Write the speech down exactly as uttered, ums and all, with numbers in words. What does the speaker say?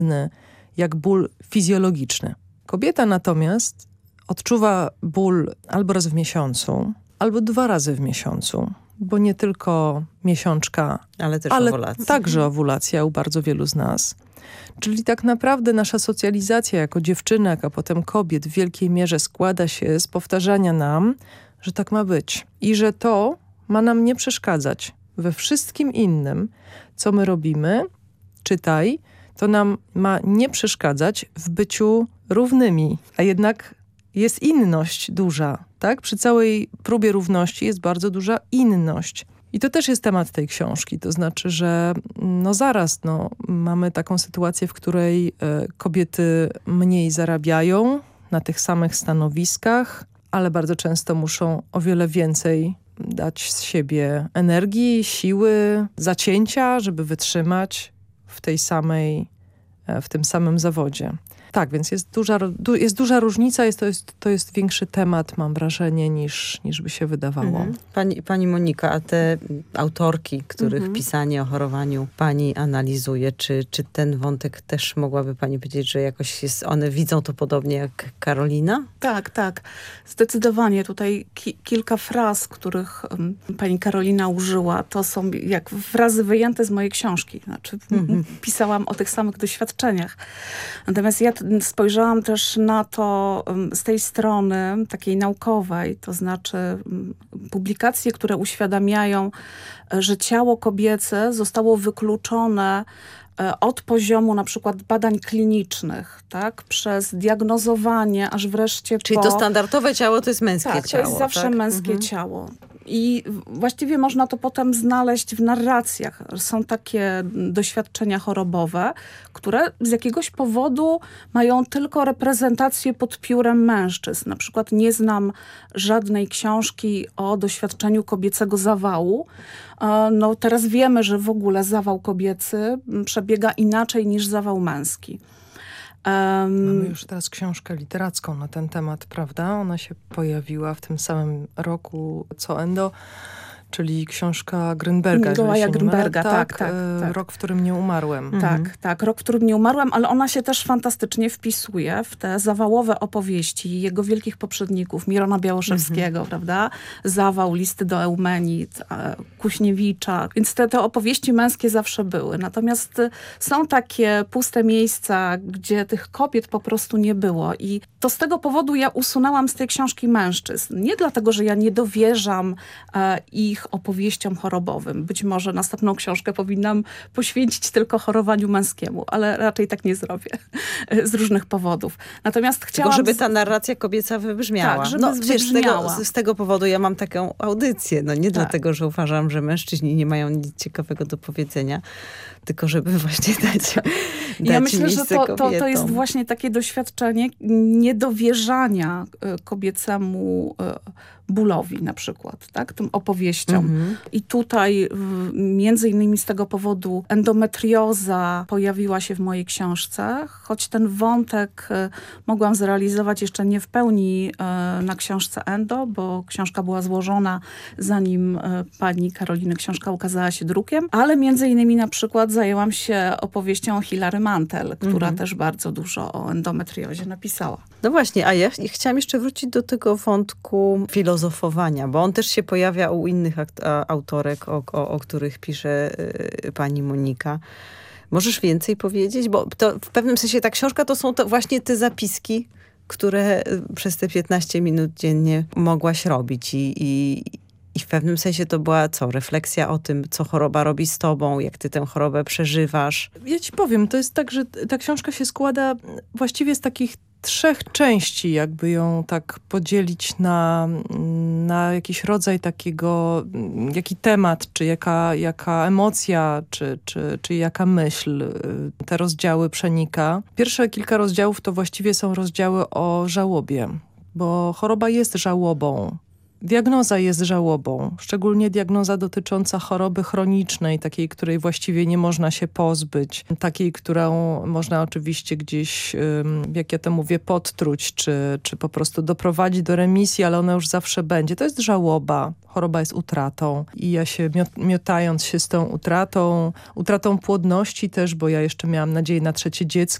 jak ból fizjologiczny. Kobieta natomiast odczuwa ból albo raz w miesiącu, albo dwa razy w miesiącu, bo nie tylko miesiączka, ale też ale owulacja. Także owulacja u bardzo wielu z nas. Czyli tak naprawdę nasza socjalizacja jako dziewczynek, a potem kobiet w wielkiej mierze składa się z powtarzania nam, że tak ma być i że to ma nam nie przeszkadzać we wszystkim innym, co my robimy. Czytaj, to nam ma nie przeszkadzać w byciu równymi, a jednak jest inność duża, tak? Przy całej próbie równości jest bardzo duża inność. I to też jest temat tej książki, to znaczy, że no zaraz no, mamy taką sytuację, w której y, kobiety mniej zarabiają na tych samych stanowiskach, ale bardzo często muszą o wiele więcej dać z siebie energii, siły, zacięcia, żeby wytrzymać w tej samej, w tym samym zawodzie. Tak, więc jest duża, jest duża różnica, jest, to, jest, to jest większy temat, mam wrażenie, niż, niż by się wydawało. Mhm. Pani, pani Monika, a te autorki, których mhm. pisanie o chorowaniu pani analizuje, czy, czy ten wątek też mogłaby pani powiedzieć, że jakoś jest, one widzą to podobnie jak Karolina? Tak, tak. Zdecydowanie. Tutaj ki- kilka fraz, których um, pani Karolina użyła, to są jak frazy wyjęte z mojej książki. Znaczy mhm. pisałam o tych samych doświadczeniach. Natomiast ja spojrzałam też na to z tej strony takiej naukowej, to znaczy publikacje, które uświadamiają, że ciało kobiece zostało wykluczone od poziomu na przykład badań klinicznych, tak, przez diagnozowanie, aż wreszcie Czyli po... to standardowe ciało to jest męskie tak, ciało. to jest zawsze tak? męskie mhm. ciało. I właściwie można to potem znaleźć w narracjach. Są takie doświadczenia chorobowe, które z jakiegoś powodu mają tylko reprezentację pod piórem mężczyzn. Na przykład nie znam żadnej książki o doświadczeniu kobiecego zawału. No teraz wiemy, że w ogóle zawał kobiecy przebiega inaczej niż zawał męski. Um, Mamy już teraz książkę literacką na ten temat, prawda? Ona się pojawiła w tym samym roku co Endo, czyli książka Grünberga. Mikołaja Grünberga, tak, tak, tak, e, tak. Rok, w którym nie umarłem. Mhm. Tak, tak. Rok, w którym nie umarłem, ale ona się też fantastycznie wpisuje w te zawałowe opowieści jego wielkich poprzedników, Mirona Białoszewskiego, mhm. prawda? Zawał, Listy do Eumenid, Kuśniewicza. Więc te, te opowieści męskie zawsze były. Natomiast są takie puste miejsca, gdzie tych kobiet po prostu nie było. I to z tego powodu ja usunęłam z tej książki mężczyzn. Nie dlatego, że ja nie dowierzam e, ich opowieściom chorobowym. Być może następną książkę powinnam poświęcić tylko chorowaniu męskiemu, ale raczej tak nie zrobię. Z różnych powodów. Natomiast chciałam... Tylko żeby ta narracja kobieca wybrzmiała. Tak, żeby no, wiesz, z tego, wybrzmiała. z tego powodu ja mam taką audycję. No nie tak. dlatego, że uważam, że mężczyźni nie mają nic ciekawego do powiedzenia, tylko żeby właśnie dać, dać ja myślę, że to, to, to jest właśnie takie doświadczenie niedowierzania kobiecemu bólowi na przykład, tak? Tym opowieściom. Mm-hmm. I tutaj między innymi z tego powodu endometrioza pojawiła się w mojej książce, choć ten wątek mogłam zrealizować jeszcze nie w pełni na książce Endo, bo książka była złożona zanim pani Karoliny książka ukazała się drukiem, ale między innymi na przykład zajęłam się opowieścią Hilary Mantel, która mm-hmm. też bardzo dużo o endometriozie napisała. No właśnie, a ja chciałam jeszcze wrócić do tego wątku filozofowania, bo on też się pojawia u innych autorek, o, o, o których pisze y, pani Monika. Możesz więcej powiedzieć? Bo to w pewnym sensie ta książka to są to właśnie te zapiski, które przez te piętnaście minut dziennie mogłaś robić i, i I w pewnym sensie to była co? Refleksja o tym, co choroba robi z tobą, jak ty tę chorobę przeżywasz. Ja ci powiem, to jest tak, że ta książka się składa właściwie z takich trzech części, jakby ją tak podzielić na, na jakiś rodzaj takiego, jaki temat, czy jaka, jaka emocja, czy, czy, czy jaka myśl te rozdziały przenika. Pierwsze kilka rozdziałów to właściwie są rozdziały o żałobie, bo choroba jest żałobą. Diagnoza jest żałobą, szczególnie diagnoza dotycząca choroby chronicznej, takiej, której właściwie nie można się pozbyć, takiej, którą można oczywiście gdzieś, jak ja to mówię, podtruć, czy, czy po prostu doprowadzić do remisji, ale ona już zawsze będzie. To jest żałoba. Choroba jest utratą i ja się miotając się z tą utratą, utratą płodności też, bo ja jeszcze miałam nadzieję na trzecie dziecko,